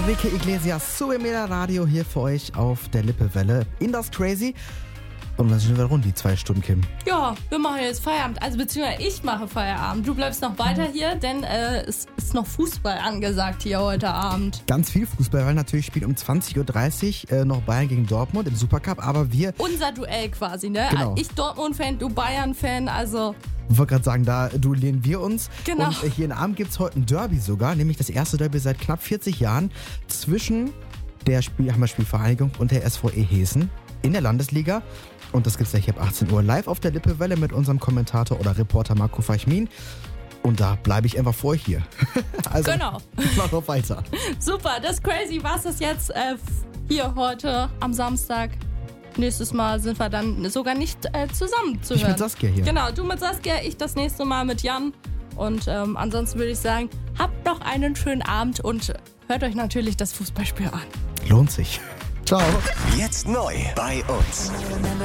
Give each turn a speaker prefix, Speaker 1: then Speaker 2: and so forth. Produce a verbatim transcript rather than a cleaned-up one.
Speaker 1: Enrique Iglesias, Sube Mera Radio hier für euch auf der Lippewelle in das Crazy. Und dann sind wir rund die zwei Stunden, Kim.
Speaker 2: Ja, wir machen jetzt Feierabend. Also beziehungsweise ich mache Feierabend. Du bleibst noch weiter hier, denn äh, es ist noch Fußball angesagt hier heute Abend.
Speaker 1: Ganz viel Fußball, weil natürlich spielt um zwanzig Uhr dreißig äh, noch Bayern gegen Dortmund im Supercup. Aber wir...
Speaker 2: Unser Duell quasi, ne?
Speaker 1: Genau.
Speaker 2: Ich Dortmund-Fan, du Bayern-Fan, also...
Speaker 1: Ich wollte gerade sagen, da duellieren wir uns.
Speaker 2: Genau.
Speaker 1: Und äh, hier in Abend gibt es heute ein Derby sogar, nämlich das erste Derby seit knapp vierzig Jahren zwischen der Spiel Hammerspielvereinigung und der S V E Hessen in der Landesliga. Und das gibt's ja hier ab achtzehn Uhr live auf der Lippewelle mit unserem Kommentator oder Reporter Marco Feichmin. Und da bleibe ich einfach vor euch hier. Also,
Speaker 2: genau.
Speaker 1: Ich mach noch weiter.
Speaker 2: Super, das Crazy war's das jetzt äh, hier heute am Samstag. Nächstes Mal sind wir dann sogar nicht äh, zusammen zu
Speaker 1: Ich
Speaker 2: hören.
Speaker 1: mit Saskia hier.
Speaker 2: Genau, du mit Saskia, ich das nächste Mal mit Jan. Und ähm, ansonsten würde ich sagen, habt noch einen schönen Abend und hört euch natürlich das Fußballspiel an.
Speaker 1: Lohnt sich. Ciao.
Speaker 3: Jetzt neu bei uns.